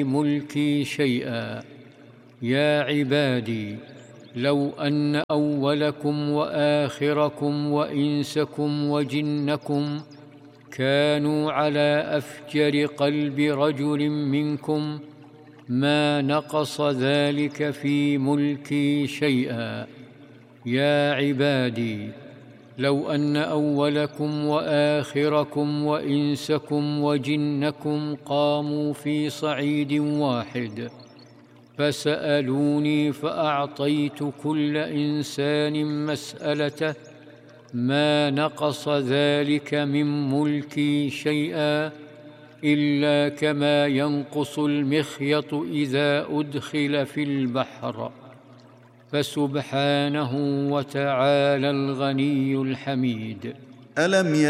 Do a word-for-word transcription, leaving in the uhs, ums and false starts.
ملكي شيئا. يا عبادي، لو أن أولكم وآخركم وإنسكم وجنكم كانوا على أفجر قلب رجل منكم ما نقص ذلك في ملكي شيئا. يا عبادي، لو أن أولكم وآخركم وإنسكم وجنكم قاموا في صعيد واحد فسألوني فأعطيت كل إنسان مسألته ما نقص ذلك من ملكي شيئا، إلا كما ينقص المخيط إذا أدخل في البحر. فسبحانه وتعالى الغني الحميد. ألم